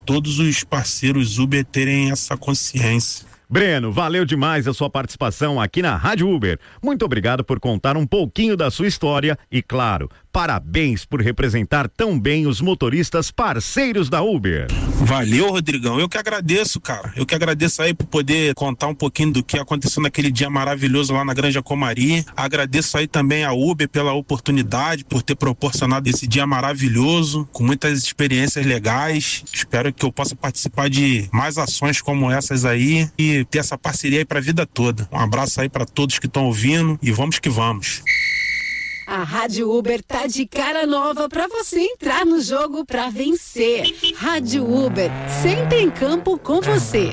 todos os parceiros Uber terem essa consciência. Breno, valeu demais a sua participação aqui na Rádio Uber. Muito obrigado por contar um pouquinho da sua história e, claro, parabéns por representar tão bem os motoristas parceiros da Uber. Valeu, Rodrigão. Eu que agradeço, cara. Eu que agradeço aí por poder contar um pouquinho do que aconteceu naquele dia maravilhoso lá na Granja Comari. Agradeço aí também a Uber pela oportunidade, por ter proporcionado esse dia maravilhoso, com muitas experiências legais. Espero que eu possa participar de mais ações como essas aí e ter essa parceria aí pra vida toda. Um abraço aí pra todos que estão ouvindo e vamos que vamos. A Rádio Uber tá de cara nova pra você entrar no jogo pra vencer. Rádio Uber, sempre em campo com você.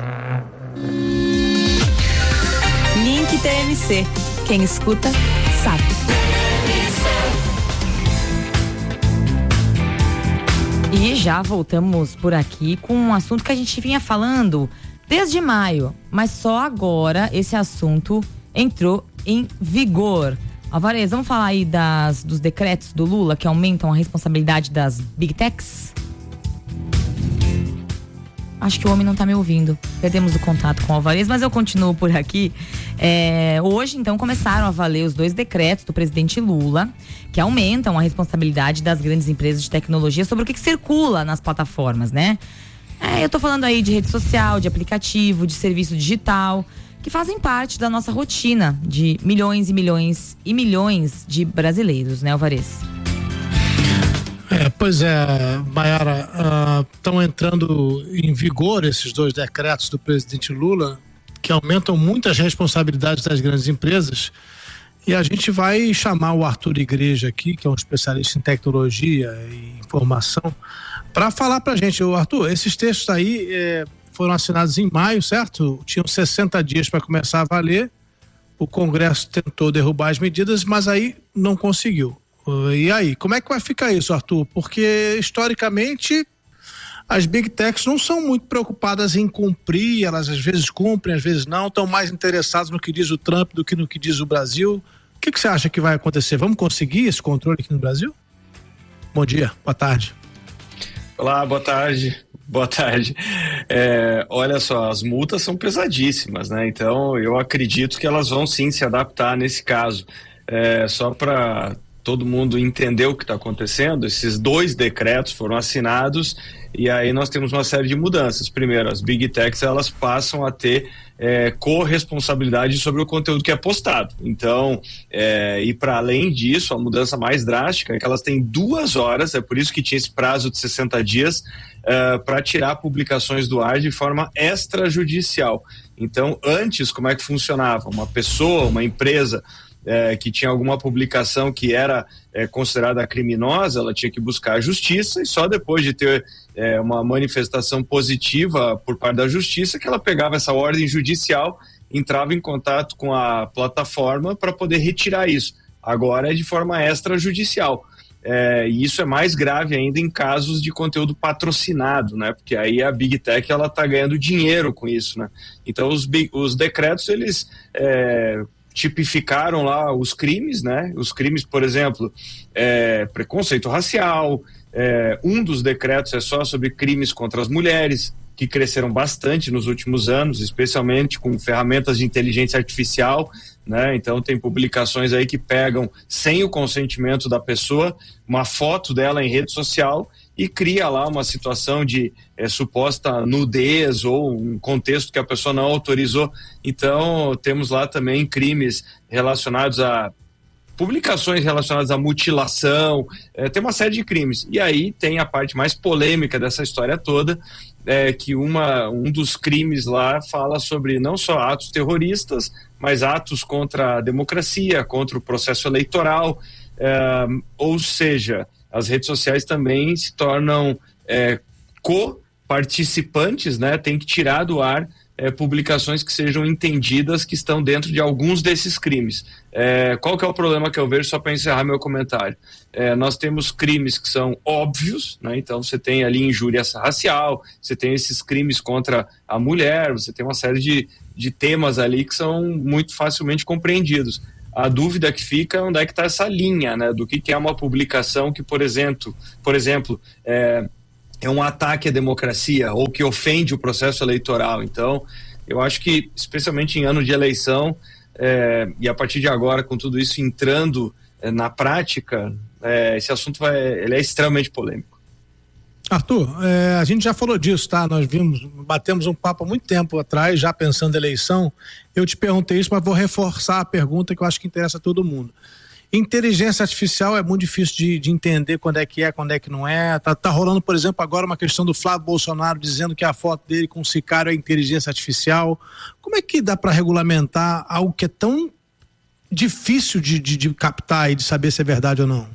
Link TMC. Quem escuta, sabe. E já voltamos por aqui com um assunto que a gente vinha falando desde maio, mas só agora esse assunto entrou em vigor. Alvarez, vamos falar aí dos decretos do Lula que aumentam a responsabilidade das Big Techs? Acho que o homem não tá me ouvindo. Perdemos o contato com o Alvarez, mas eu continuo por aqui. Hoje, então, começaram a valer os 2 decretos do presidente Lula, que aumentam a responsabilidade das grandes empresas de tecnologia sobre o que circula nas plataformas, né? Eu tô falando aí de rede social, de aplicativo, de serviço digital, que fazem parte da nossa rotina de milhões e milhões e milhões de brasileiros, né, Alvarez? Pois é, Maiara, estão entrando em vigor esses 2 decretos do presidente Lula, que aumentam muitas responsabilidades das grandes empresas, e a gente vai chamar o Arthur Igreja aqui, que é um especialista em tecnologia e informação, para falar pra gente. Arthur, esses textos aí foram assinados em maio, certo? Tinham 60 dias para começar a valer. O Congresso tentou derrubar as medidas, mas aí não conseguiu. E aí, como é que vai ficar isso, Arthur? Porque, historicamente, as Big Techs não são muito preocupadas em cumprir, elas às vezes cumprem, às vezes não, estão mais interessadas no que diz o Trump do que no que diz o Brasil. O que você acha que vai acontecer? Vamos conseguir esse controle aqui no Brasil? Bom dia, boa tarde. Olá, boa tarde. Boa tarde. Olha só, as multas são pesadíssimas, né? Então, eu acredito que elas vão sim se adaptar nesse caso. Só para todo mundo entender o que está acontecendo, esses 2 decretos foram assinados e aí nós temos uma série de mudanças. Primeiro, as Big Techs, elas passam a ter corresponsabilidade sobre o conteúdo que é postado. Então, e para além disso, a mudança mais drástica é que elas têm 2 horas, é por isso que tinha esse prazo de 60 dias, para tirar publicações do ar de forma extrajudicial. Então, antes, como é que funcionava? Uma pessoa, uma empresa que tinha alguma publicação que era considerada criminosa, ela tinha que buscar a justiça, e só depois de ter uma manifestação positiva por parte da justiça que ela pegava essa ordem judicial, entrava em contato com a plataforma para poder retirar isso. Agora é de forma extrajudicial. E isso é mais grave ainda em casos de conteúdo patrocinado, né? Porque aí a Big Tech, ela tá ganhando dinheiro com isso, né? Então os decretos, eles tipificaram lá os crimes, né? Os crimes, por exemplo, preconceito racial, um dos decretos é só sobre crimes contra as mulheres, que cresceram bastante nos últimos anos, especialmente com ferramentas de inteligência artificial, né? Então tem publicações aí que pegam, sem o consentimento da pessoa, uma foto dela em rede social e cria lá uma situação de suposta nudez ou um contexto que a pessoa não autorizou. Então temos lá também crimes relacionados a publicações relacionadas à mutilação, tem uma série de crimes. E aí tem a parte mais polêmica dessa história toda, que um dos crimes lá fala sobre não só atos terroristas, mas atos contra a democracia, contra o processo eleitoral, ou seja, as redes sociais também se tornam co-participantes, né? Tem que tirar do ar publicações que sejam entendidas que estão dentro de alguns desses crimes. Qual que é o problema que eu vejo, só para encerrar meu comentário? Nós temos crimes que são óbvios, né? Então você tem ali injúria racial, você tem esses crimes contra a mulher, você tem uma série de temas ali que são muito facilmente compreendidos. A dúvida que fica é onde é que está essa linha, né? Do que é uma publicação que, por exemplo, é um ataque à democracia ou que ofende o processo eleitoral. Então, eu acho que, especialmente em ano de eleição, e a partir de agora, com tudo isso entrando na prática, esse assunto ele é extremamente polêmico. Arthur, a gente já falou disso, tá? Nós batemos um papo há muito tempo atrás, já pensando em eleição. Eu te perguntei isso, mas vou reforçar a pergunta que eu acho que interessa a todo mundo. Inteligência artificial é muito difícil de entender quando é que não é. Tá rolando, por exemplo, agora uma questão do Flávio Bolsonaro dizendo que a foto dele com o sicário é inteligência artificial. Como é que dá para regulamentar algo que é tão difícil de captar e de saber se é verdade ou não?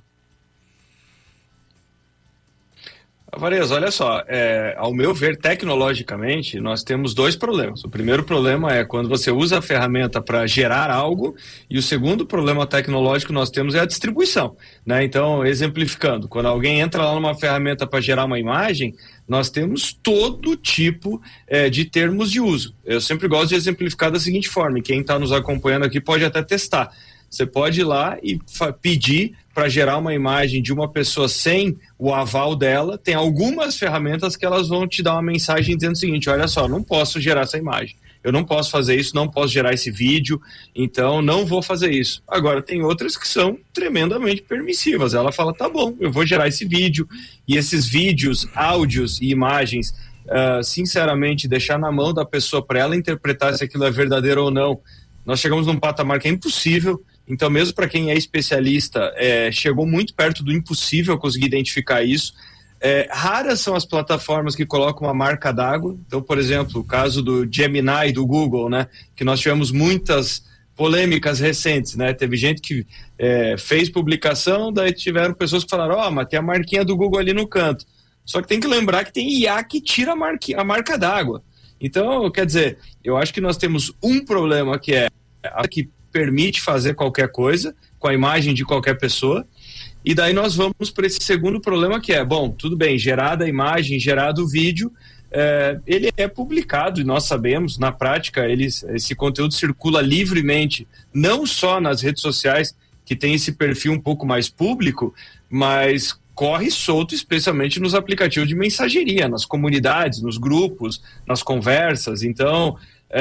Alvarez, olha só, ao meu ver, tecnologicamente, nós temos dois problemas. O primeiro problema é quando você usa a ferramenta para gerar algo, e o segundo problema tecnológico que nós temos é a distribuição, né? Então, exemplificando, quando alguém entra lá numa ferramenta para gerar uma imagem, nós temos todo tipo de termos de uso. Eu sempre gosto de exemplificar da seguinte forma, e quem está nos acompanhando aqui pode até testar. Você pode ir lá e pedir para gerar uma imagem de uma pessoa sem o aval dela. Tem algumas ferramentas que elas vão te dar uma mensagem dizendo o seguinte: olha só, não posso gerar essa imagem, eu não posso fazer isso, não posso gerar esse vídeo, então não vou fazer isso. Agora, tem outras que são tremendamente permissivas. Ela fala, tá bom, eu vou gerar esse vídeo, e esses vídeos, áudios e imagens, sinceramente, deixar na mão da pessoa para ela interpretar se aquilo é verdadeiro ou não. Nós chegamos num patamar que é impossível. Então, mesmo para quem é especialista, chegou muito perto do impossível conseguir identificar isso. Raras são as plataformas que colocam uma marca d'água. Então, por exemplo, o caso do Gemini do Google, né, que nós tivemos muitas polêmicas recentes, né? Teve gente que fez publicação, daí tiveram pessoas que falaram, mas tem a marquinha do Google ali no canto. Só que tem que lembrar que tem IA que tira a marca d'água. Então, quer dizer, eu acho que nós temos um problema que é a que permite fazer qualquer coisa com a imagem de qualquer pessoa, e daí nós vamos para esse segundo problema que é, bom, tudo bem, gerada a imagem, gerado o vídeo, ele é publicado e nós sabemos, na prática, esse conteúdo circula livremente, não só nas redes sociais, que tem esse perfil um pouco mais público, mas corre solto, especialmente nos aplicativos de mensageria, nas comunidades, nos grupos, nas conversas. Então,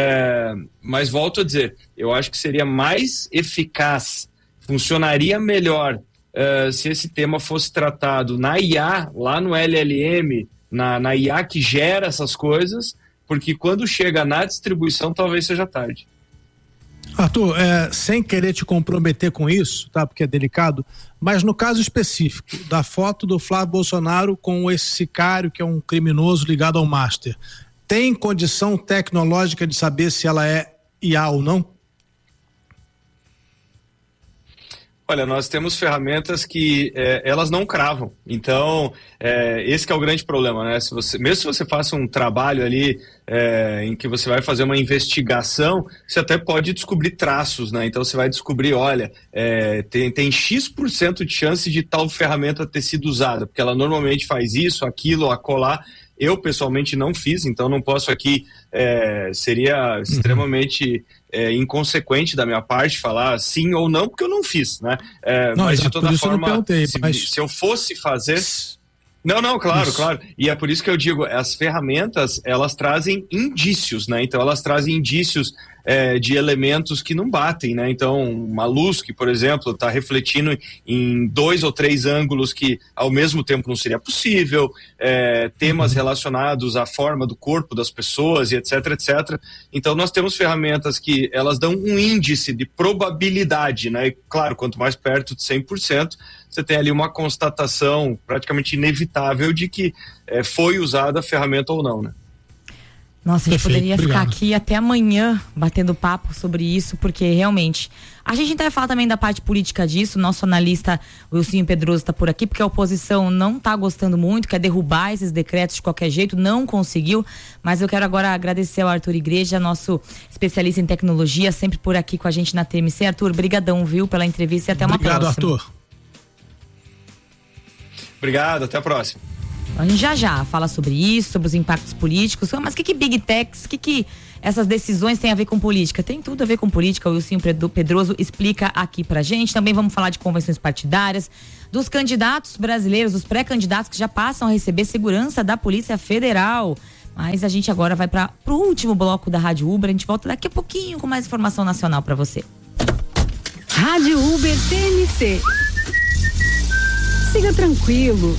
mas volto a dizer, eu acho que seria mais eficaz, funcionaria melhor se esse tema fosse tratado na IA, lá no LLM, na IA que gera essas coisas, porque quando chega na distribuição talvez seja tarde. Arthur, sem querer te comprometer com isso, tá? Porque é delicado, mas no caso específico da foto do Flávio Bolsonaro com esse sicário que é um criminoso ligado ao Master, tem condição tecnológica de saber se ela é IA ou não? Olha, nós temos ferramentas que elas não cravam. Então, esse que é o grande problema, né? Mesmo se você faça um trabalho ali em que você vai fazer uma investigação, você até pode descobrir traços, né? Então, você vai descobrir, olha, tem X% de chance de tal ferramenta ter sido usada, porque ela normalmente faz isso, aquilo, acolá. Eu, pessoalmente, não fiz, então não posso aqui, seria extremamente inconsequente da minha parte falar sim ou não, porque eu não fiz, né? Mas de toda forma, se eu fosse fazer... Não, claro. E é por isso que eu digo, as ferramentas, elas trazem indícios, né? Então, elas trazem indícios de elementos que não batem, né? Então, uma luz que, por exemplo, está refletindo em 2 ou 3 ângulos que, ao mesmo tempo, não seria possível, temas relacionados à forma do corpo das pessoas e etc, etc. Então, nós temos ferramentas que elas dão um índice de probabilidade, né? E, claro, quanto mais perto de 100%, você tem ali uma constatação praticamente inevitável de que foi usada a ferramenta ou não, né? Nossa, a gente poderia ficar aqui até amanhã batendo papo sobre isso, porque realmente a gente vai falar também da parte política disso. Nosso analista Wilson Pedroso está por aqui, porque a oposição não está gostando muito, quer derrubar esses decretos de qualquer jeito, não conseguiu, mas eu quero agora agradecer ao Arthur Igreja, nosso especialista em tecnologia, sempre por aqui com a gente na TMC. Arthur, brigadão, viu, pela entrevista e até uma próxima. Obrigado, Arthur. Obrigado, até a próxima. A gente já fala sobre isso, sobre os impactos políticos, mas o que Big Techs, o que essas decisões têm a ver com política? Tem tudo a ver com política, o Wilson Pedroso explica aqui pra gente. Também vamos falar de convenções partidárias, dos candidatos brasileiros, dos pré-candidatos que já passam a receber segurança da Polícia Federal. Mas a gente agora vai pro último bloco da Rádio Uber, a gente volta daqui a pouquinho com mais informação nacional pra você. Rádio Uber TNC. Siga tranquilo.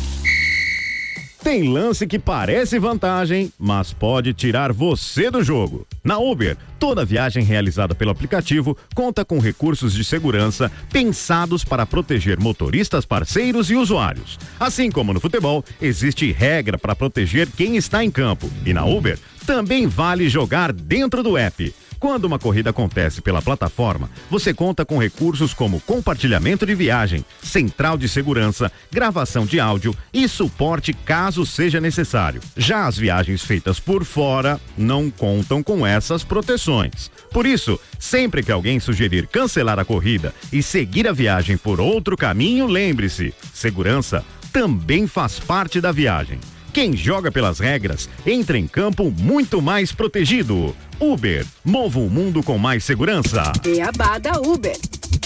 Tem lance que parece vantagem, mas pode tirar você do jogo. Na Uber, toda viagem realizada pelo aplicativo conta com recursos de segurança pensados para proteger motoristas, parceiros e usuários. Assim como no futebol, existe regra para proteger quem está em campo. E na Uber, também vale jogar dentro do app. Quando uma corrida acontece pela plataforma, você conta com recursos como compartilhamento de viagem, central de segurança, gravação de áudio e suporte caso seja necessário. Já as viagens feitas por fora não contam com essas proteções. Por isso, sempre que alguém sugerir cancelar a corrida e seguir a viagem por outro caminho, lembre-se, segurança também faz parte da viagem. Quem joga pelas regras entra em campo muito mais protegido. Uber, mova um mundo com mais segurança. Beabá da Uber.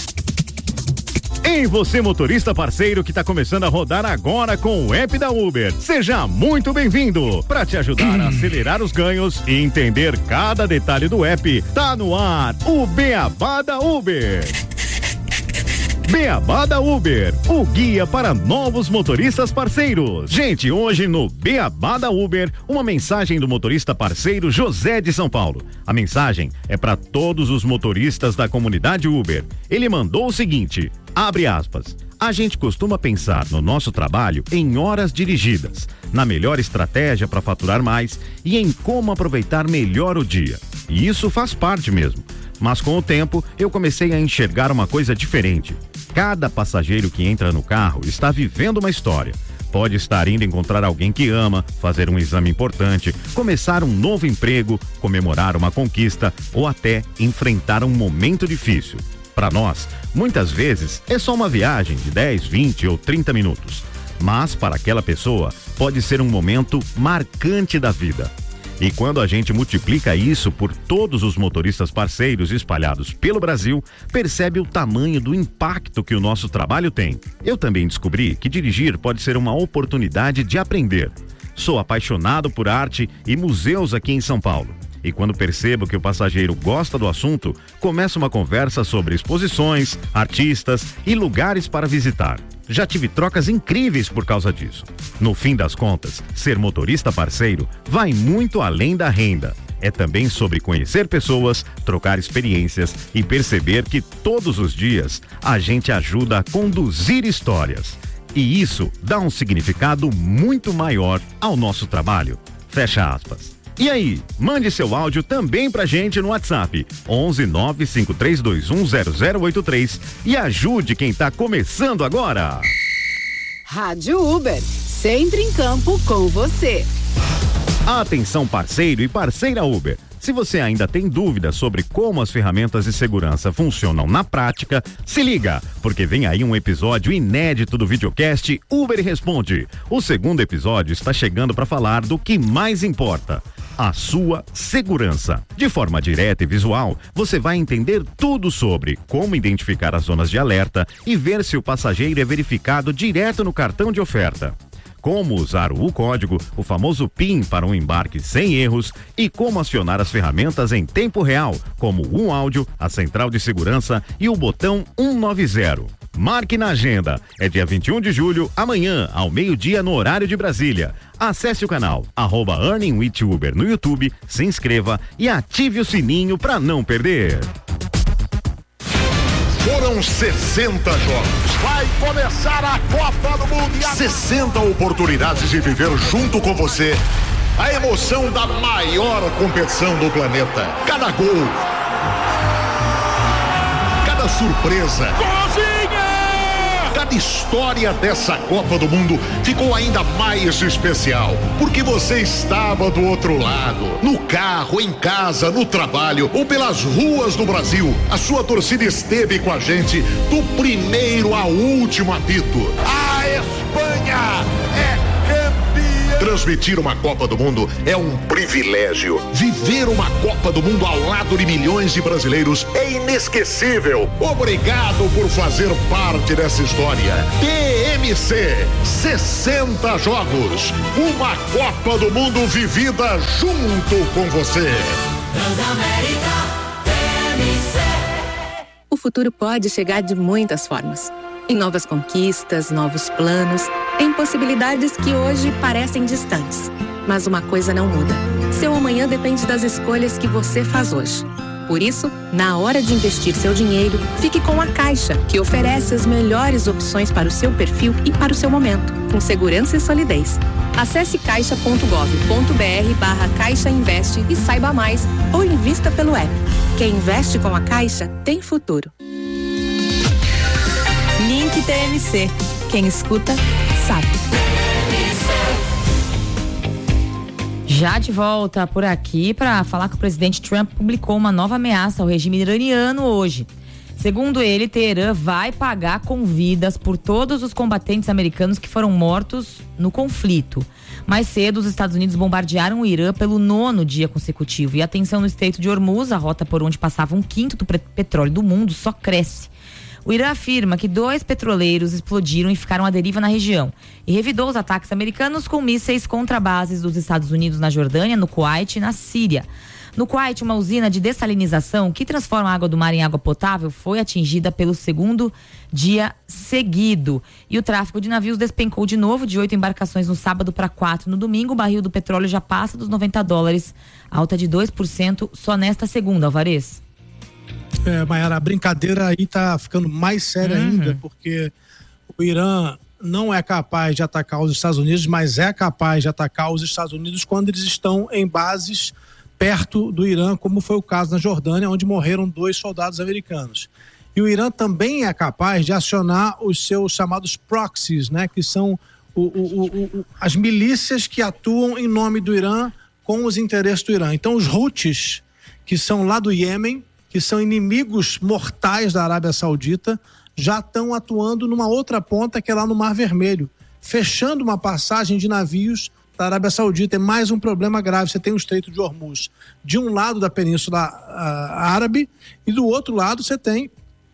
Ei, você motorista parceiro que está começando a rodar agora com o app da Uber. Seja muito bem-vindo. Para te ajudar a acelerar os ganhos e entender cada detalhe do app, tá no ar o Beabá da Uber. Beabá da Uber, o guia para novos motoristas parceiros. Gente, hoje no Beabá da Uber, uma mensagem do motorista parceiro José de São Paulo. A mensagem é para todos os motoristas da comunidade Uber. Ele mandou o seguinte, abre aspas, a gente costuma pensar no nosso trabalho em horas dirigidas, na melhor estratégia para faturar mais e em como aproveitar melhor o dia. E isso faz parte mesmo. Mas com o tempo, eu comecei a enxergar uma coisa diferente. Cada passageiro que entra no carro está vivendo uma história. Pode estar indo encontrar alguém que ama, fazer um exame importante, começar um novo emprego, comemorar uma conquista ou até enfrentar um momento difícil. Para nós, muitas vezes é só uma viagem de 10, 20 ou 30 minutos. Mas para aquela pessoa, pode ser um momento marcante da vida. E quando a gente multiplica isso por todos os motoristas parceiros espalhados pelo Brasil, percebe o tamanho do impacto que o nosso trabalho tem. Eu também descobri que dirigir pode ser uma oportunidade de aprender. Sou apaixonado por arte e museus aqui em São Paulo. E quando percebo que o passageiro gosta do assunto, começa uma conversa sobre exposições, artistas e lugares para visitar. Já tive trocas incríveis por causa disso. No fim das contas, ser motorista parceiro vai muito além da renda. É também sobre conhecer pessoas, trocar experiências e perceber que todos os dias a gente ajuda a conduzir histórias. E isso dá um significado muito maior ao nosso trabalho. Fecha aspas. E aí, mande seu áudio também pra gente no WhatsApp 11 95321 0083 e ajude quem tá começando agora. Rádio Uber, sempre em campo com você. Atenção parceiro e parceira Uber. Se você ainda tem dúvidas sobre como as ferramentas de segurança funcionam na prática, se liga, porque vem aí um episódio inédito do videocast Uber Responde. O segundo episódio está chegando para falar do que mais importa, a sua segurança. De forma direta e visual, você vai entender tudo sobre como identificar as zonas de alerta e ver se o passageiro é verificado direto no cartão de oferta. Como usar o código, o famoso PIN para um embarque sem erros e como acionar as ferramentas em tempo real, como o áudio, a central de segurança e o botão 190. Marque na agenda, é dia 21 de julho, amanhã, ao meio-dia no horário de Brasília. Acesse o canal, @EarningWithUber no YouTube, se inscreva e ative o sininho para não perder. Foram 60 jogos. Vai começar a Copa do Mundo. 60 oportunidades de viver junto com você a emoção da maior competição do planeta. Cada gol, cada surpresa, cada história dessa Copa do Mundo ficou ainda mais especial, porque você estava do outro lado, no carro, em casa, no trabalho ou pelas ruas do Brasil. A sua torcida esteve com a gente do primeiro ao último apito. A Espanha é campeã! Transmitir uma Copa do Mundo é um privilégio. Viver uma Copa do Mundo ao lado de milhões de brasileiros é inesquecível. Obrigado por fazer parte dessa história. TMC, 60 jogos. Uma Copa do Mundo vivida junto com você. Transamérica, TMC. O futuro pode chegar de muitas formas. Em novas conquistas, novos planos, em possibilidades que hoje parecem distantes. Mas uma coisa não muda. Seu amanhã depende das escolhas que você faz hoje. Por isso, na hora de investir seu dinheiro, fique com a Caixa, que oferece as melhores opções para o seu perfil e para o seu momento, com segurança e solidez. Acesse caixa.gov.br/Caixa Investe e saiba mais, ou invista pelo app. Quem investe com a Caixa tem futuro. Link TMC. Quem escuta, sabe. Já de volta por aqui para falar que o presidente Trump publicou uma nova ameaça ao regime iraniano hoje. Segundo ele, Teherã vai pagar com vidas por todos os combatentes americanos que foram mortos no conflito. Mais cedo, os Estados Unidos bombardearam o Irã pelo 9º dia consecutivo. E a tensão no Estreito de Hormuz, a rota por onde passava 1/5 do petróleo do mundo, só cresce. O Irã afirma que 2 petroleiros explodiram e ficaram à deriva na região e revidou os ataques americanos com mísseis contra bases dos Estados Unidos na Jordânia, no Kuwait e na Síria. No Kuwait, uma usina de dessalinização que transforma a água do mar em água potável foi atingida pelo 2º dia seguido. E o tráfego de navios despencou de novo, de 8 embarcações no sábado para 4 no domingo. O barril do petróleo já passa dos $90, alta de 2% só nesta segunda, Alvarez. Mayara, a brincadeira aí tá ficando mais séria ainda, porque o Irã não é capaz de atacar os Estados Unidos, mas é capaz de atacar os Estados Unidos quando eles estão em bases perto do Irã, como foi o caso na Jordânia, onde morreram 2 soldados americanos. E o Irã também é capaz de acionar os seus chamados proxies, né, que são as milícias que atuam em nome do Irã com os interesses do Irã. Então, os Houthis, que são lá do Iêmen, que são inimigos mortais da Arábia Saudita, já estão atuando numa outra ponta, que é lá no Mar Vermelho, fechando uma passagem de navios da Arábia Saudita. É mais um problema grave. Você tem o Estreito de Hormuz de um lado da Península Árabe e do outro lado você tem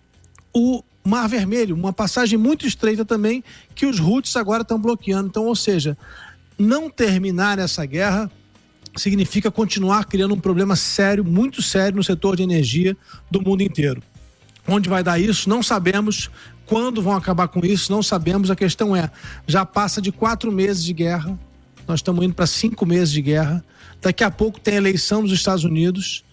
o Mar Vermelho, uma passagem muito estreita também, que os Houthis agora estão bloqueando. Então, ou seja, não terminar essa guerra significa continuar criando um problema sério, muito sério no setor de energia do mundo inteiro. Onde vai dar isso? Não sabemos. Quando vão acabar com isso? Não sabemos. A questão é, já passa de 4 meses de guerra, nós estamos indo para 5 meses de guerra, daqui a pouco tem eleição nos Estados Unidos.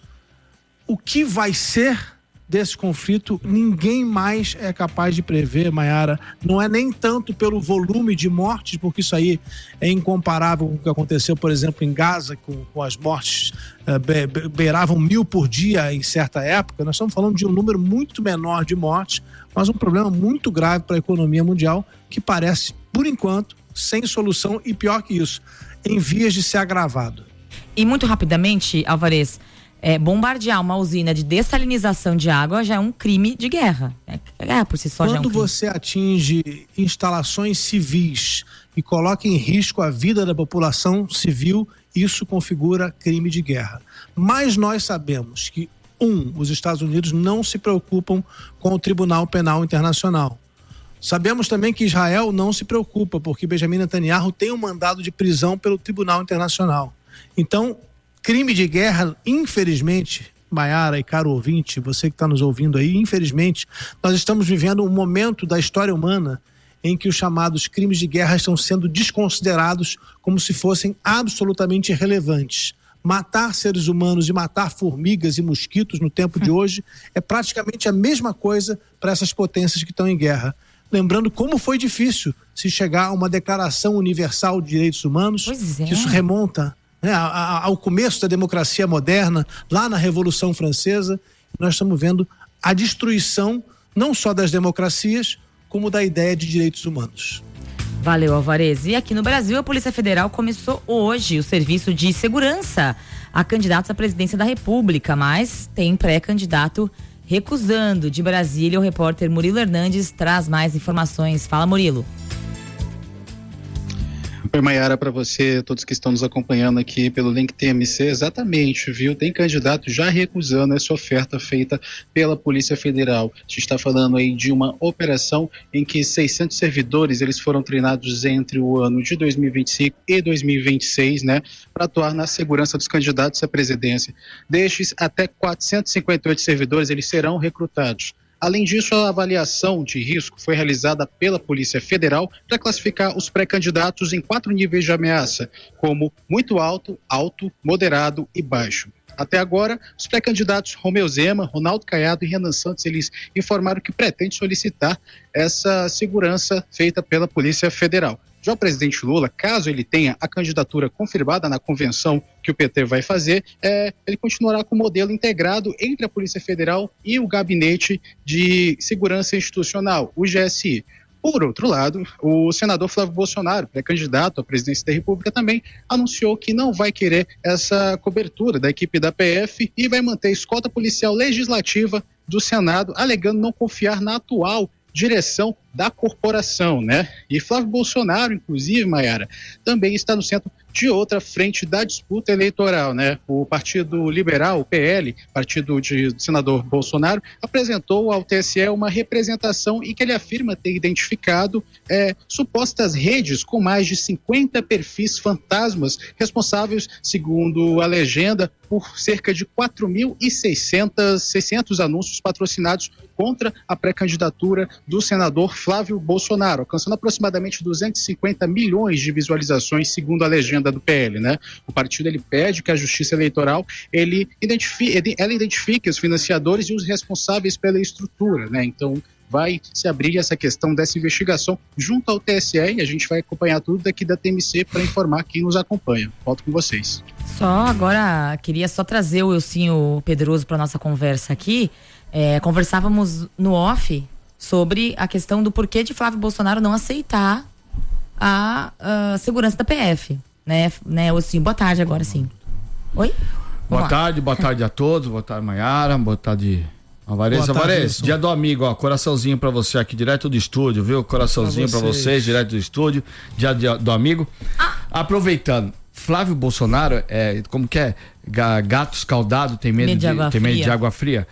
O que vai ser desse conflito, ninguém mais é capaz de prever, Mayara. Não é nem tanto pelo volume de mortes, porque isso aí é incomparável com o que aconteceu, por exemplo, em Gaza, com as mortes beiravam 1.000 por dia em certa época. Nós estamos falando de um número muito menor de mortes, mas um problema muito grave para a economia mundial, que parece, por enquanto, sem solução e, pior que isso, em vias de ser agravado. E muito rapidamente, Alvarez, bombardear uma usina de dessalinização de água já é um crime de guerra. Por si só já é um crime. Quando você atinge instalações civis e coloca em risco a vida da população civil, isso configura crime de guerra. Mas nós sabemos que, os Estados Unidos não se preocupam com o Tribunal Penal Internacional. Sabemos também que Israel não se preocupa, porque Benjamin Netanyahu tem um mandado de prisão pelo Tribunal Internacional. Então, crime de guerra, infelizmente, Mayara e caro ouvinte, você que está nos ouvindo aí, infelizmente, nós estamos vivendo um momento da história humana em que os chamados crimes de guerra estão sendo desconsiderados como se fossem absolutamente irrelevantes. Matar seres humanos e matar formigas e mosquitos no tempo de hoje é praticamente a mesma coisa para essas potências que estão em guerra. Lembrando como foi difícil se chegar a uma declaração universal de direitos humanos, que isso remonta ao começo da democracia moderna, lá na Revolução Francesa. Nós estamos vendo a destruição não só das democracias, como da ideia de direitos humanos. Valeu, Alvarez. E aqui no Brasil, a Polícia Federal começou hoje o serviço de segurança a candidatos à presidência da República, mas tem pré-candidato recusando. De Brasília, o repórter Murilo Hernandes traz mais informações. Fala, Murilo. Oi, Maiara, para você, todos que estão nos acompanhando aqui pelo link TMC, exatamente, viu? Tem candidato já recusando essa oferta feita pela Polícia Federal. A gente está falando aí de uma operação em que 600 servidores, eles foram treinados entre o ano de 2025 e 2026, né, para atuar na segurança dos candidatos à presidência. Destes, até 458 servidores, eles serão recrutados. Além disso, a avaliação de risco foi realizada pela Polícia Federal para classificar os pré-candidatos em 4 níveis de ameaça, como muito alto, alto, moderado e baixo. Até agora, os pré-candidatos Romeu Zema, Ronaldo Caiado e Renan Santos, eles informaram que pretendem solicitar essa segurança feita pela Polícia Federal. Já o presidente Lula, caso ele tenha a candidatura confirmada na convenção que o PT vai fazer, ele continuará com o modelo integrado entre a Polícia Federal e o Gabinete de Segurança Institucional, o GSI. Por outro lado, o senador Flávio Bolsonaro, pré-candidato à presidência da República, também anunciou que não vai querer essa cobertura da equipe da PF e vai manter a escolta policial legislativa do Senado, alegando não confiar na atual direção da corporação, né? E Flávio Bolsonaro, inclusive, Maiara, também está no centro de outra frente da disputa eleitoral, né? O Partido Liberal, o PL, partido do senador Bolsonaro, apresentou ao TSE uma representação em que ele afirma ter identificado supostas redes com mais de 50 perfis fantasmas responsáveis, segundo a legenda, por cerca de 4.600 anúncios patrocinados contra a pré-candidatura do senador Flávio Bolsonaro, alcançando aproximadamente 250 milhões de visualizações, segundo a legenda do PL, né? O partido ele pede que a Justiça Eleitoral ela identifique os financiadores e os responsáveis pela estrutura, né? Então vai se abrir essa questão dessa investigação junto ao TSE e a gente vai acompanhar tudo daqui da TMC para informar quem nos acompanha. Volto com vocês. Queria trazer o Elcinho Pedroso para nossa conversa aqui. Conversávamos no off sobre a questão do porquê de Flávio Bolsonaro não aceitar a segurança da PF, né, Elcinho? Boa tarde agora, sim. Oi? Boa tarde a todos, boa tarde, Maiara, boa tarde, Alvarez, dia do amigo, ó, coraçãozinho pra você aqui direto do estúdio, viu? Coraçãozinho pra vocês direto do estúdio, dia do amigo. Aproveitando, Flávio Bolsonaro, como que é? Gato escaldado tem medo de água fria.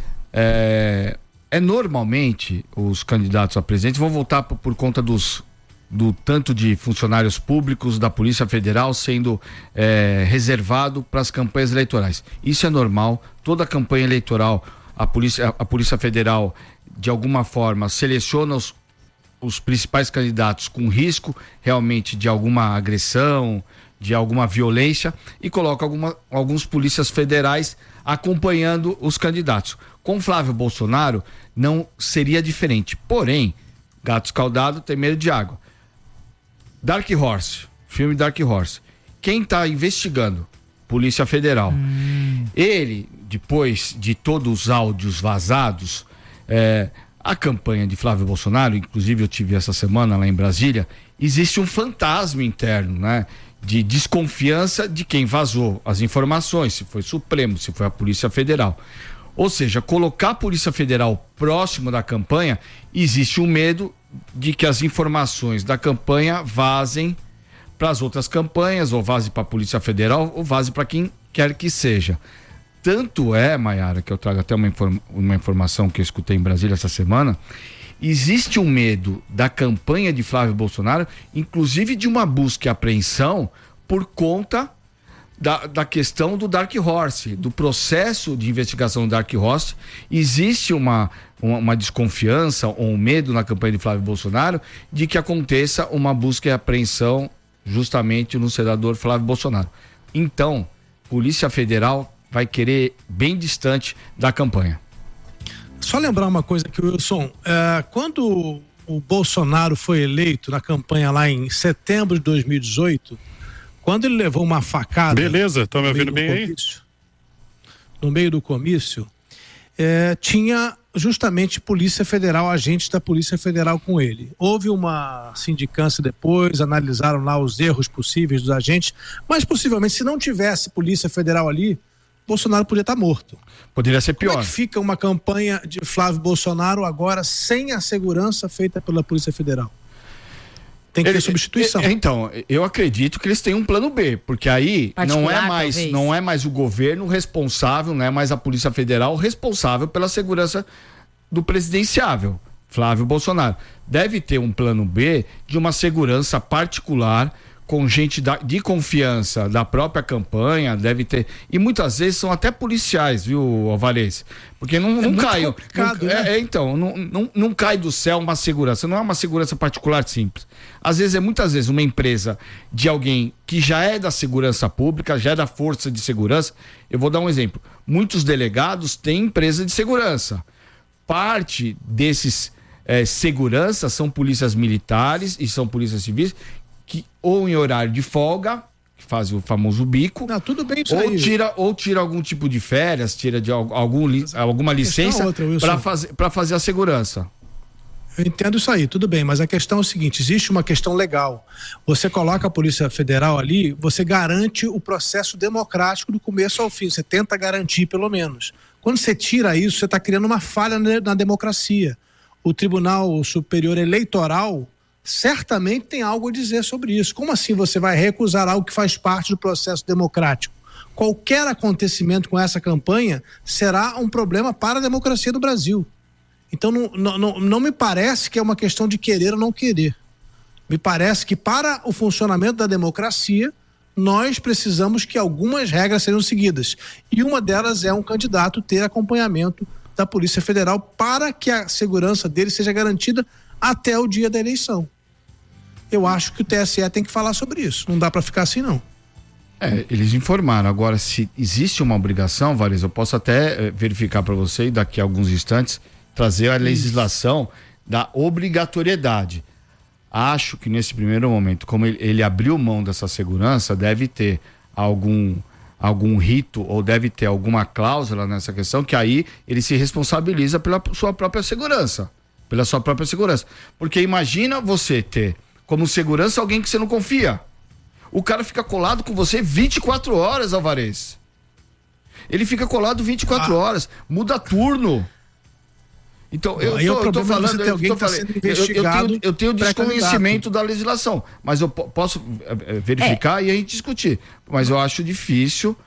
Normalmente os candidatos a presidente vão votar por conta do tanto de funcionários públicos da Polícia Federal sendo reservado para as campanhas eleitorais. Isso é normal, toda a campanha eleitoral a Polícia Federal de alguma forma seleciona os principais candidatos com risco realmente de alguma agressão, de alguma violência e coloca alguns polícias federais acompanhando os candidatos. Com Flávio Bolsonaro não seria diferente, porém, gato escaldado tem medo de água. Dark Horse, filme Dark Horse, quem está investigando? Polícia Federal. Ele, depois de todos os áudios vazados, a campanha de Flávio Bolsonaro, inclusive eu tive essa semana lá em Brasília, existe um fantasma interno, né? De desconfiança de quem vazou as informações, se foi Supremo, se foi a Polícia Federal. Ou seja, colocar a Polícia Federal próximo da campanha, existe um medo de que as informações da campanha vazem para as outras campanhas, ou vaze para a Polícia Federal, ou vaze para quem quer que seja. Tanto é, Maiara, que eu trago até uma informação que eu escutei em Brasília essa semana, existe um medo da campanha de Flávio Bolsonaro, inclusive de uma busca e apreensão por conta da questão do Dark Horse, do processo de investigação do Dark Horse. Existe uma desconfiança ou um medo na campanha de Flávio Bolsonaro de que aconteça uma busca e apreensão justamente no senador Flávio Bolsonaro. Então, Polícia Federal vai querer bem distante da campanha. Só lembrar uma coisa aqui, Wilson, quando o Bolsonaro foi eleito na campanha lá em setembro de 2018, quando ele levou uma facada... Beleza, estão me ouvindo bem aí? No meio do comício, tinha justamente Polícia Federal, agentes da Polícia Federal com ele. Houve uma sindicância depois, analisaram lá os erros possíveis dos agentes, mas possivelmente se não tivesse Polícia Federal ali, Bolsonaro poderia estar morto. Poderia ser pior. Como é que fica uma campanha de Flávio Bolsonaro agora sem a segurança feita pela Polícia Federal? tem que ter substituição. Então, eu acredito que eles têm um plano B, porque aí não é mais o governo responsável, não é mais a Polícia Federal responsável pela segurança do presidenciável, Flávio Bolsonaro. Deve ter um plano B de uma segurança particular com gente de confiança da própria campanha, deve ter, e muitas vezes são até policiais, viu, Alvarez? Porque não cai, não cai do céu uma segurança, não é uma segurança particular simples. Às vezes muitas vezes uma empresa de alguém que já é da segurança pública, já é da força de segurança. Eu vou dar um exemplo, muitos delegados têm empresa de segurança, parte desses seguranças são polícias militares e são polícias civis, que ou em horário de folga, que faz o famoso bico, tudo bem isso ou tira algum tipo de férias, tira de alguma licença para fazer a segurança. Eu entendo isso aí, tudo bem, mas a questão é o seguinte, existe uma questão legal. Você coloca a Polícia Federal ali, você garante o processo democrático do começo ao fim, você tenta garantir pelo menos. Quando você tira isso, você está criando uma falha na democracia. O Tribunal Superior Eleitoral certamente tem algo a dizer sobre isso. Como assim você vai recusar algo que faz parte do processo democrático? Qualquer acontecimento com essa campanha será um problema para a democracia do Brasil. Então não me parece que é uma questão de querer ou não querer. Me parece que para o funcionamento da democracia, nós precisamos que algumas regras sejam seguidas. E uma delas é um candidato ter acompanhamento da Polícia Federal para que a segurança dele seja garantida até o dia da eleição. Eu acho que o TSE tem que falar sobre isso. Não dá para ficar assim, não. Eles informaram. Agora, se existe uma obrigação, Vares, eu posso até verificar para você e daqui a alguns instantes trazer a legislação da obrigatoriedade. Acho que nesse primeiro momento, como ele abriu mão dessa segurança, deve ter algum rito ou deve ter alguma cláusula nessa questão que aí ele se responsabiliza pela sua própria segurança. Porque imagina você ter como segurança alguém que você não confia. O cara fica colado com você 24 horas, Alvarez. Ele fica colado 24 horas, muda turno. Então, eu tô falando, eu tenho desconhecimento da legislação, mas eu posso verificar e a gente discutir. Mas eu acho difícil,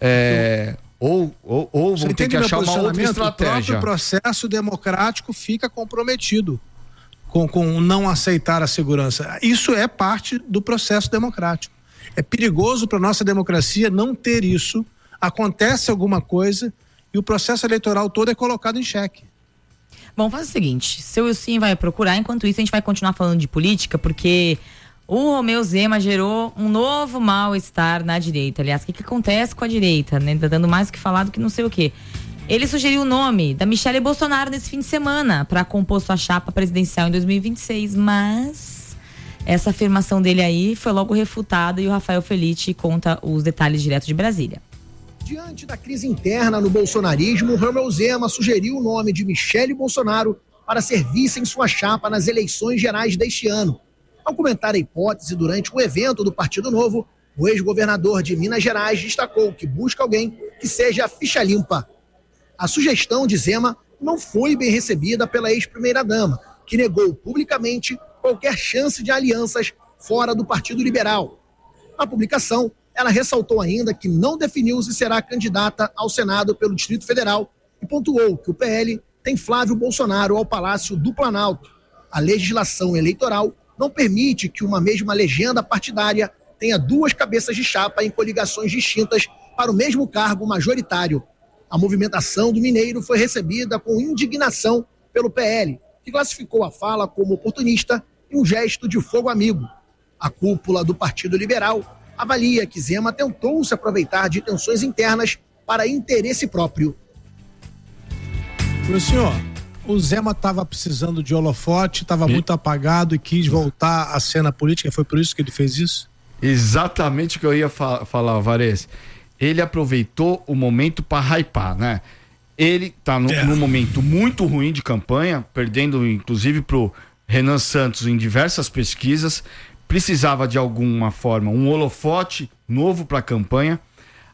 ou vão ter que achar uma outra estratégia. O próprio processo democrático fica comprometido com não aceitar a segurança. Isso é parte do processo democrático. É perigoso para a nossa democracia não ter isso. Acontece alguma coisa e o processo eleitoral todo é colocado em xeque. Bom, faz o seguinte, seu Wilson vai procurar, enquanto isso a gente vai continuar falando de política, porque o Romeu Zema gerou um novo mal-estar na direita. Aliás, o que acontece com a direita, né? Tá dando mais o que falar do que não sei o quê. Ele sugeriu o nome da Michele Bolsonaro nesse fim de semana para compor sua chapa presidencial em 2026, mas essa afirmação dele aí foi logo refutada e o Rafael Felitti conta os detalhes direto de Brasília. Diante da crise interna no bolsonarismo, Romeu Zema sugeriu o nome de Michele Bolsonaro para ser vice em sua chapa nas eleições gerais deste ano. Ao comentar a hipótese durante um evento do Partido Novo, o ex-governador de Minas Gerais destacou que busca alguém que seja ficha limpa. A sugestão de Zema não foi bem recebida pela ex-primeira-dama, que negou publicamente qualquer chance de alianças fora do Partido Liberal. Na publicação, ela ressaltou ainda que não definiu se será candidata ao Senado pelo Distrito Federal e pontuou que o PL tem Flávio Bolsonaro ao Palácio do Planalto. A legislação eleitoral não permite que uma mesma legenda partidária tenha duas cabeças de chapa em coligações distintas para o mesmo cargo majoritário. A movimentação do mineiro foi recebida com indignação pelo PL, que classificou a fala como oportunista e um gesto de fogo amigo. A cúpula do Partido Liberal avalia que Zema tentou se aproveitar de tensões internas para interesse próprio. Senhor, o Zema estava precisando de holofote, estava muito apagado e quis voltar à cena política, foi por isso que ele fez isso? Exatamente o que eu ia falar, Alvarez. Ele aproveitou o momento para hypar, né? Ele tá num momento muito ruim de campanha, perdendo inclusive pro Renan Santos em diversas pesquisas, precisava de alguma forma um holofote novo para a campanha.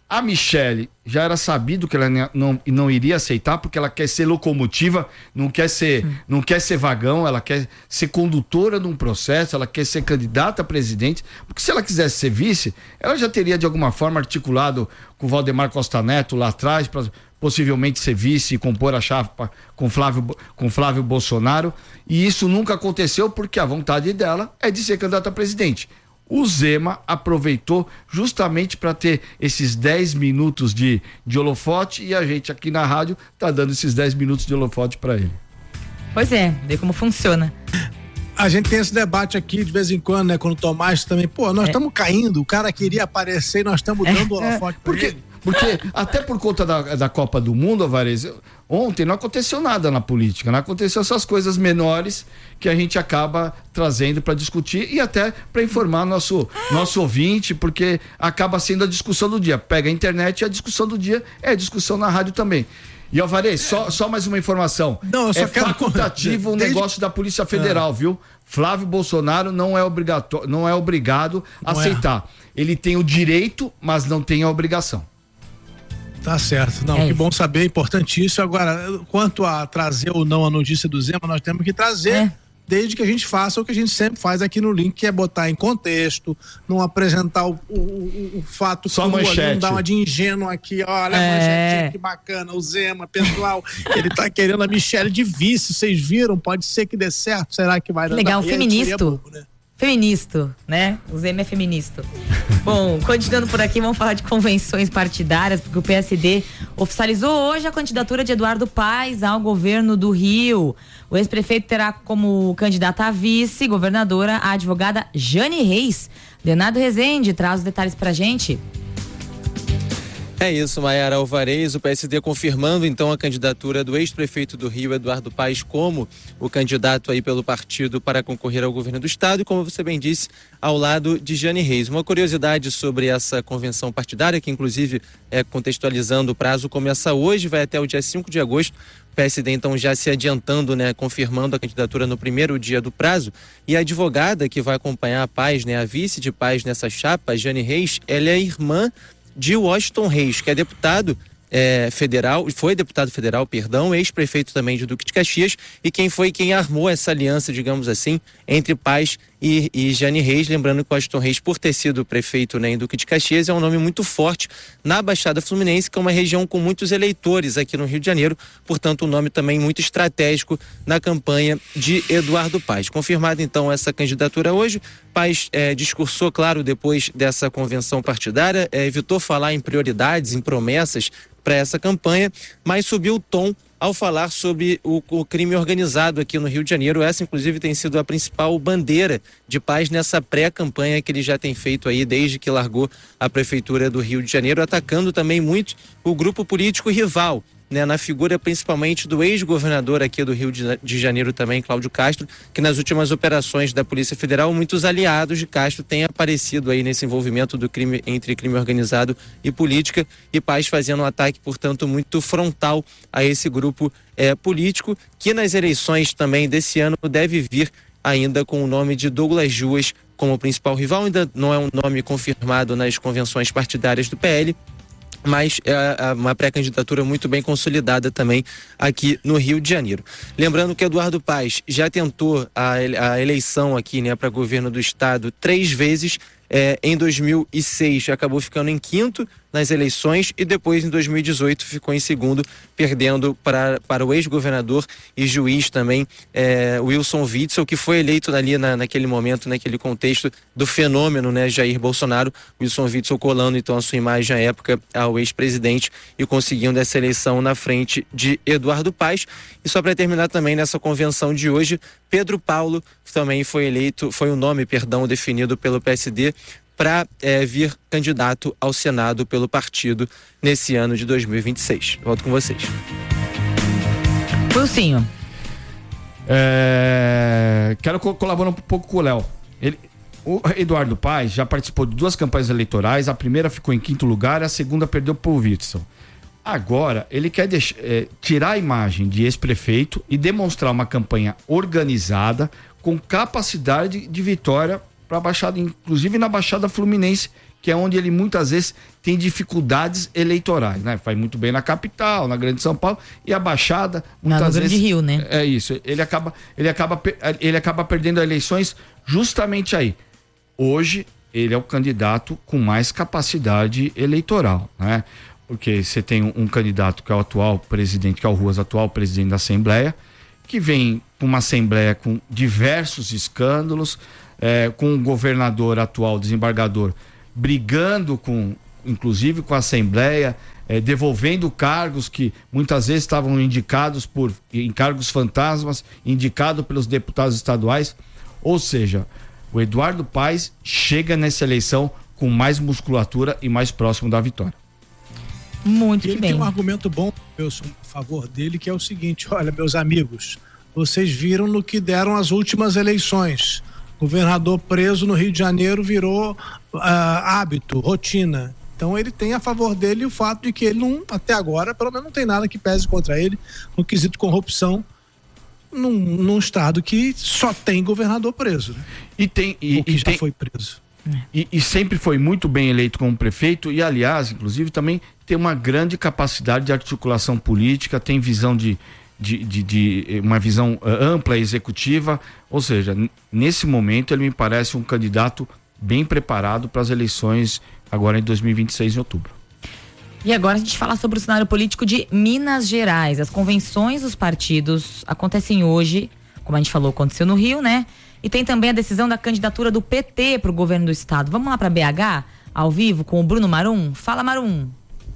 A Michele já era sabido que ela não iria aceitar, porque ela quer ser locomotiva, não quer ser vagão, ela quer ser condutora de um processo, ela quer ser candidata a presidente, porque se ela quisesse ser vice, ela já teria de alguma forma articulado com o Valdemar Costa Neto lá atrás, para possivelmente ser vice e compor a chapa com Flávio Bolsonaro, e isso nunca aconteceu porque a vontade dela é de ser candidata a presidente. O Zema aproveitou justamente para ter esses 10 minutos de holofote, e a gente aqui na rádio tá dando esses 10 minutos de holofote para ele. Pois é, vê como funciona. A gente tem esse debate aqui de vez em quando, né? Quando o Tomás também, nós estamos caindo, o cara queria aparecer e nós estamos dando holofote para ele. Porque até por conta da Copa do Mundo, Alvarez, ontem não aconteceu nada na política, não aconteceu essas coisas menores que a gente acaba trazendo para discutir e até para informar nosso ouvinte, porque acaba sendo a discussão do dia. Pega a internet e a discussão do dia é a discussão na rádio também. E Alvarez, só mais uma informação. Não, eu só quero facultativo o negócio da Polícia Federal, viu? Flávio Bolsonaro não é obrigado a aceitar. Ele tem o direito, mas não tem a obrigação. Tá certo. Não, que bom saber, importantíssimo. Agora, quanto a trazer ou não a notícia do Zema, nós temos que trazer, desde que a gente faça o que a gente sempre faz aqui no Link, que é botar em contexto, não apresentar o fato só manchete. Não dar uma de ingênuo aqui, olha a manchete, que bacana, o Zema, pessoal, ele tá querendo a Michele de vice, vocês viram? Pode ser que dê certo, será que vai dar? Legal, feminista. Feminista, né? O Zema é feminista. Bom, continuando por aqui, vamos falar de convenções partidárias, porque o PSD oficializou hoje a candidatura de Eduardo Paes ao governo do Rio. O ex-prefeito terá como candidata a vice-governadora a advogada Jane Reis. Leonardo Rezende traz os detalhes pra gente. É isso, Maiara Alvarez, o PSD confirmando então a candidatura do ex-prefeito do Rio, Eduardo Paes, como o candidato aí pelo partido para concorrer ao governo do estado e, como você bem disse, ao lado de Jane Reis. Uma curiosidade sobre essa convenção partidária, que inclusive, contextualizando, o prazo começa hoje, vai até o dia 5 de agosto. O PSD então já se adiantando, né, confirmando a candidatura no primeiro dia do prazo. E a advogada que vai acompanhar a Paes, né, a vice de Paes nessa chapa, a Jane Reis, ela é irmã de Washington Reis, que é deputado federal, foi deputado federal, ex-prefeito também de Duque de Caxias, e quem armou essa aliança, digamos assim, entre Paes e Jane Reis. Lembrando que Washington Reis, por ter sido prefeito, né, em Duque de Caxias, é um nome muito forte na Baixada Fluminense, que é uma região com muitos eleitores aqui no Rio de Janeiro, portanto um nome também muito estratégico na campanha de Eduardo Paes. Confirmada então essa candidatura hoje, Paes discursou, claro, depois dessa convenção partidária, evitou falar em prioridades, em promessas para essa campanha, mas subiu o tom ao falar sobre o crime organizado aqui no Rio de Janeiro. Essa, inclusive, tem sido a principal bandeira de Paes nessa pré-campanha que ele já tem feito aí desde que largou a prefeitura do Rio de Janeiro, atacando também muito o grupo político rival, né, na figura principalmente do ex-governador aqui do Rio de Janeiro também, Cláudio Castro, que nas últimas operações da Polícia Federal, muitos aliados de Castro têm aparecido aí nesse envolvimento do crime, entre crime organizado e política, e Paes fazendo um ataque, portanto, muito frontal a esse grupo político, que nas eleições também desse ano deve vir ainda com o nome de Douglas Ruas como principal rival. Ainda não é um nome confirmado nas convenções partidárias do PL, mas é uma pré-candidatura muito bem consolidada também aqui no Rio de Janeiro. Lembrando que Eduardo Paes já tentou a eleição aqui, né, para governo do estado 3 vezes. Em 2006 acabou ficando em 5º nas eleições e depois em 2018 ficou em 2º, perdendo para o ex-governador e juiz também, Wilson Witzel, que foi eleito ali naquele momento, naquele contexto do fenômeno, né, Jair Bolsonaro. Wilson Witzel colando então a sua imagem à época ao ex-presidente e conseguindo essa eleição na frente de Eduardo Paes. E só para terminar também nessa convenção de hoje, Pedro Paulo também foi o nome definido pelo PSD para vir candidato ao Senado pelo partido nesse ano de 2026. Volto com vocês. Pulsinho. Quero colaborar um pouco com o Léo. O Eduardo Paes já participou de 2 campanhas eleitorais, a primeira ficou em 5º lugar, a segunda perdeu para o Witzel. Agora, ele quer tirar a imagem de ex-prefeito e demonstrar uma campanha organizada, com capacidade de vitória para a Baixada, inclusive na Baixada Fluminense, que é onde ele muitas vezes tem dificuldades eleitorais, né? Faz muito bem na capital, na Grande São Paulo, e a Baixada, muitas vezes... de Rio, né? É isso, ele acaba perdendo eleições justamente aí. Hoje, ele é o candidato com mais capacidade eleitoral, né? Porque você tem um candidato que é o atual presidente, que é o Ruas, atual presidente da Assembleia, que vem com uma Assembleia com diversos escândalos, com o governador atual, desembargador, brigando inclusive com a Assembleia, devolvendo cargos que muitas vezes estavam indicados em cargos fantasmas, indicado pelos deputados estaduais. Ou seja, o Eduardo Paes chega nessa eleição com mais musculatura e mais próximo da vitória. Muito bem. Ele tem um argumento bom, Wilson, a favor dele, que é o seguinte: olha, meus amigos, vocês viram no que deram as últimas eleições. Governador preso no Rio de Janeiro virou hábito, rotina. Então ele tem a favor dele o fato de que ele não, até agora, pelo menos não tem nada que pese contra ele no quesito corrupção num estado que só tem governador preso, né? Foi preso. E sempre foi muito bem eleito como prefeito e, aliás, inclusive, também tem uma grande capacidade de articulação política, tem visão de uma visão ampla e executiva, ou seja, nesse momento ele me parece um candidato bem preparado para as eleições agora em 2026, em outubro. E agora a gente fala sobre o cenário político de Minas Gerais. As convenções dos partidos acontecem hoje, como a gente falou, aconteceu no Rio, né? E tem também a decisão da candidatura do PT para o governo do estado. Vamos lá para BH, ao vivo, com o Bruno Marum? Fala, Marum.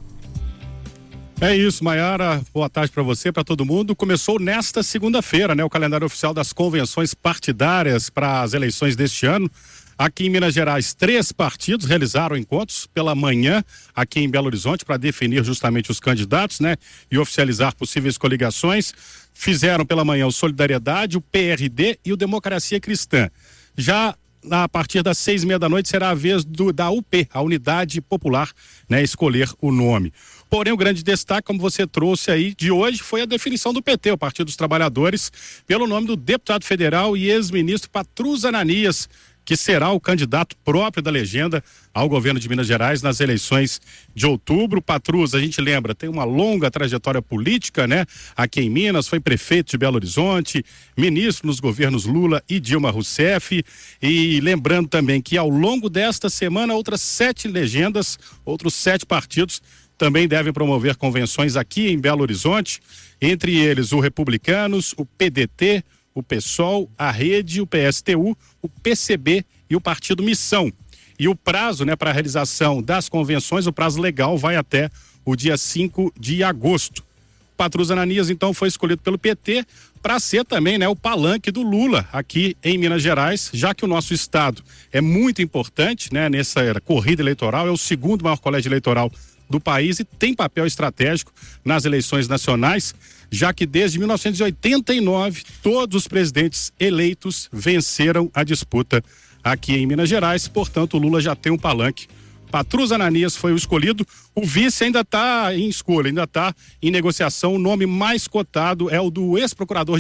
É isso, Maiara, boa tarde para você, para todo mundo. Começou nesta segunda-feira, né, o calendário oficial das convenções partidárias para as eleições deste ano. Aqui em Minas Gerais, 3 partidos realizaram encontros pela manhã aqui em Belo Horizonte para definir justamente os candidatos, né, e oficializar possíveis coligações. Fizeram pela manhã o Solidariedade, o PRD e o Democracia Cristã. Já a partir das 6:30 da noite será a vez da UP, a Unidade Popular, né, escolher o nome. Porém, o grande destaque, como você trouxe aí, de hoje foi a definição do PT, o Partido dos Trabalhadores, pelo nome do deputado federal e ex-ministro Patrus Ananias, que será o candidato próprio da legenda ao governo de Minas Gerais nas eleições de outubro. Patrus, a gente lembra, tem uma longa trajetória política, né? Aqui em Minas, foi prefeito de Belo Horizonte, ministro nos governos Lula e Dilma Rousseff. E lembrando também que ao longo desta semana, outras 7 legendas, outros 7 partidos também devem promover convenções aqui em Belo Horizonte, entre eles o Republicanos, o PDT, o PSOL, a Rede, o PSTU, o PCB e o Partido Missão. E o prazo, né, para a realização das convenções, o prazo legal vai até o dia 5 de agosto. Patrus Ananias, então, foi escolhido pelo PT para ser também, né, o palanque do Lula aqui em Minas Gerais, já que o nosso estado é muito importante, né, nessa corrida eleitoral, é o segundo maior colégio eleitoral do país e tem papel estratégico nas eleições nacionais, já que desde 1989 todos os presidentes eleitos venceram a disputa aqui em Minas Gerais, portanto o Lula já tem um palanque. Patrus Ananias foi o escolhido, o vice ainda está em escolha, ainda está em negociação. O nome mais cotado é o do ex-procurador